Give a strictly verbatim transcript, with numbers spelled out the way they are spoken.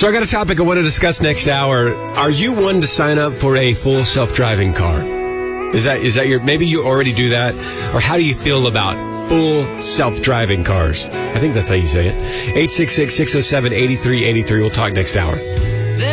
So I got a topic I want to discuss next hour. Are you one to sign up for a full self-driving car? Is that is that your, maybe you already do that? Or how do you feel about full self-driving cars? I think that's how you say it. eight six six, six oh seven, eight three eight three. We'll talk next hour.